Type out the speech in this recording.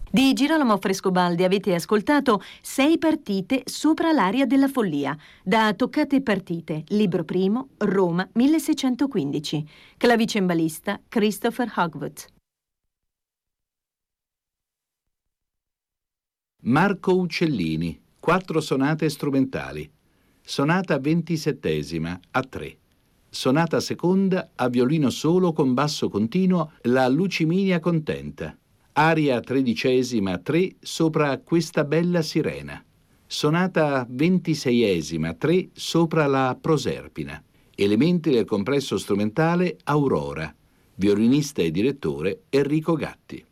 Di Girolamo Frescobaldi avete ascoltato 6 partite sopra l'aria della follia, da Toccate partite, libro primo, Roma 1615. Clavicembalista Christopher Hogwood. Marco Uccellini, 4 sonate strumentali. Sonata 27ª a 3. Sonata seconda a violino solo con basso continuo, la Luciminia contenta. Aria 13ª a 3 sopra Questa bella sirena. Sonata 26ª a 3 sopra la Proserpina. Elementi del complesso strumentale Aurora. Violinista e direttore Enrico Gatti.